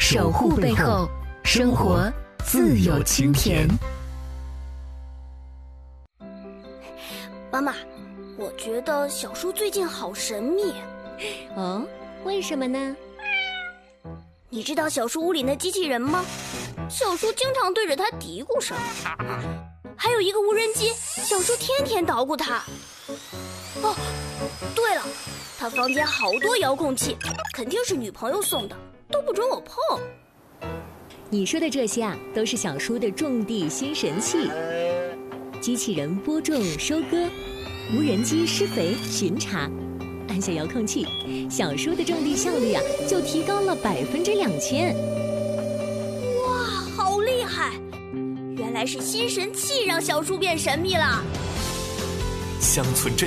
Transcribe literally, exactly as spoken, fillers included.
守护背后，生活自有晴天。 妈妈，我觉得小叔最近好神秘。 哦，为什么呢？ 你知道小叔屋里那机器人吗？小叔经常对着它嘀咕什么。还有一个无人机，小叔天天捣鼓它。哦，对了，他房间好多遥控器，肯定是女朋友送的，都不准我碰。 你说的这些啊，都是小叔的种地新神器。机器人播种收割，无人机施肥巡查，按下遥控器，小叔的种地效率啊就提高了百分之两千。 哇，好厉害！原来是新神器让小叔变神秘了。 乡村镇